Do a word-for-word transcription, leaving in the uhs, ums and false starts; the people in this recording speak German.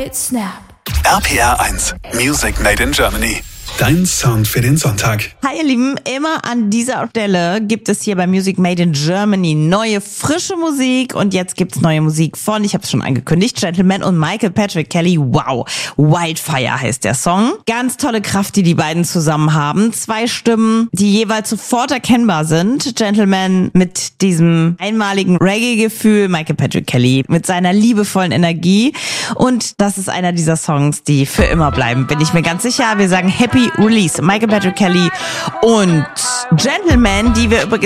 Right Snap. R P R eins, Music Made in Germany. Dein Sound für den Sonntag. Hi ihr Lieben, immer an dieser Stelle gibt es hier bei Music Made in Germany neue, frische Musik. Und jetzt gibt's neue Musik von, ich habe es schon angekündigt, Gentleman und Michael Patrick Kelly. Wow, Wildfire heißt der Song. Ganz tolle Kraft, die die beiden zusammen haben. Zwei Stimmen, die jeweils sofort erkennbar sind. Gentleman mit diesem einmaligen Reggae-Gefühl, Michael Patrick Kelly mit seiner liebevollen Energie. Und das ist einer dieser Songs, die für immer bleiben, bin ich mir ganz sicher. Wir sagen Happy Release, Michael Patrick Kelly und Gentleman, die wir übrigens